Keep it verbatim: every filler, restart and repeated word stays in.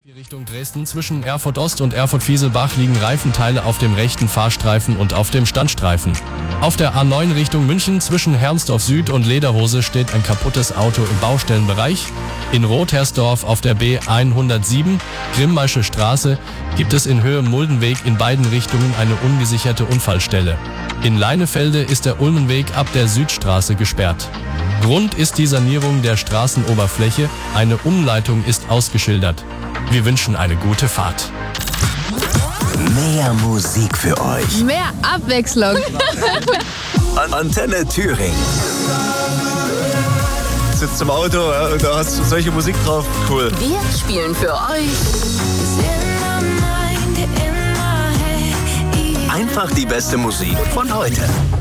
Richtung Dresden zwischen Erfurt Ost und Erfurt-Fieselbach liegen Reifenteile auf dem rechten Fahrstreifen und auf dem Standstreifen. Auf der A neun Richtung München zwischen Hermsdorf Süd und Lederhose steht ein kaputtes Auto im Baustellenbereich. In Rothersdorf auf der B hundertsieben Grimmaische Straße gibt es in Höhe Muldenweg in beiden Richtungen eine ungesicherte Unfallstelle. In Leinefelde ist der Ulmenweg ab der Südstraße gesperrt. Grund ist die Sanierung der Straßenoberfläche, eine Umleitung ist ausgeschildert. Wir wünschen eine gute Fahrt. Mehr Musik für euch. Mehr Abwechslung. Antenne Thüringen. Sitzt im Auto, ja, und da hast du solche Musik drauf. Cool. Wir spielen für euch Einfach die beste Musik von heute.